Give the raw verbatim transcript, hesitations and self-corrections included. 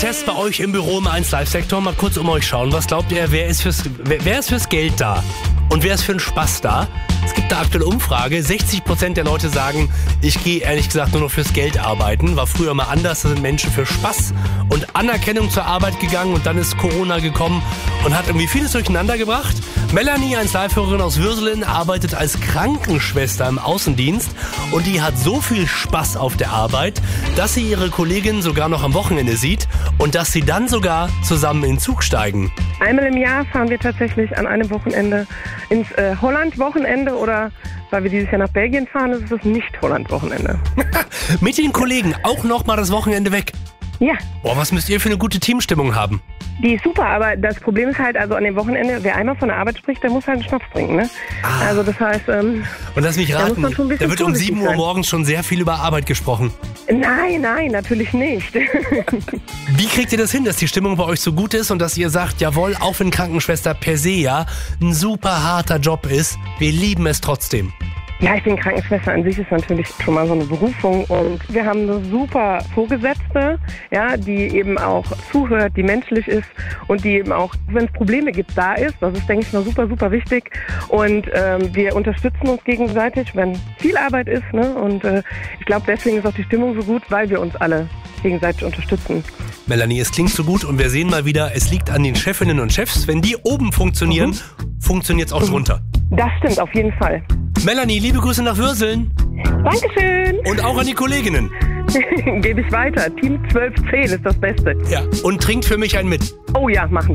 Test bei euch im Büro im eins Live-Sektor. Mal kurz um euch schauen. Was glaubt ihr, wer ist fürs, wer, wer ist fürs Geld da? Und wer ist für den Spaß da? Es gibt eine aktuelle Umfrage. sechzig Prozent der Leute sagen, ich gehe ehrlich gesagt nur noch fürs Geld arbeiten. War früher mal anders. Da sind Menschen für Spaß und Anerkennung zur Arbeit gegangen. Und dann ist Corona gekommen und hat irgendwie vieles durcheinander gebracht. Melanie, eins Live-Hörerin aus Würselen, arbeitet als Krankenschwester im Außendienst. Und die hat so viel Spaß auf der Arbeit, dass sie ihre Kollegin sogar noch am Wochenende sieht. Und dass sie dann sogar zusammen in den Zug steigen. Einmal im Jahr fahren wir tatsächlich an einem Wochenende ins äh, Holland-Wochenende oder weil wir dieses Jahr nach Belgien fahren, ist es das Nicht-Holland-Wochenende. Mit den Kollegen auch noch mal das Wochenende weg. Ja. Boah, was müsst ihr für eine gute Teamstimmung haben? Die ist super, aber das Problem ist halt, also an dem Wochenende, wer einmal von der Arbeit spricht, der muss halt einen Schnaps trinken, ne? Ah. Also das heißt, ähm, und lass mich da raten, muss man schon ein bisschen da wird um vorsichtig sieben Uhr sein. morgens schon sehr viel über Arbeit gesprochen. Nein, nein, natürlich nicht. Wie kriegt ihr das hin, dass die Stimmung bei euch so gut ist und dass ihr sagt, jawohl, auch wenn Krankenschwester per se ja ein super harter Job ist, wir lieben es trotzdem? Ja, ich bin Krankenschwester an sich ist natürlich schon mal so eine Berufung und wir haben eine super Vorgesetzte, ja, die eben auch zuhört, die menschlich ist und die eben auch, wenn es Probleme gibt, da ist. Das ist, denke ich mal, super, super wichtig und ähm, wir unterstützen uns gegenseitig, wenn viel Arbeit ist, ne? Und äh, ich glaube, deswegen ist auch die Stimmung so gut, weil wir uns alle gegenseitig unterstützen. Melanie, es klingt so gut und wir sehen mal wieder, es liegt an den Chefinnen und Chefs. Wenn die oben funktionieren, mhm. funktioniert es auch drunter. Das stimmt, auf jeden Fall. Melanie, liebe Grüße nach Würseln. Dankeschön. Und auch an die Kolleginnen. Gebe ich weiter. Team zwölf zehn ist das Beste. Ja, und trinkt für mich einen mit. Oh ja, machen wir.